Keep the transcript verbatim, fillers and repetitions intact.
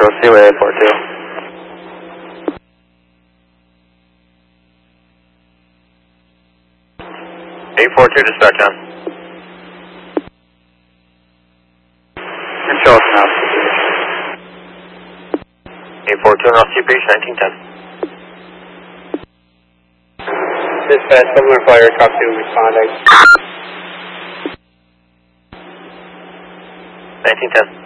Seaway eight four two. eight four two, dispatch on. Control now. eight four two, North Sea Beach, nineteen ten. Dispatch, Governor Fire, Top two, responding. nineteen ten.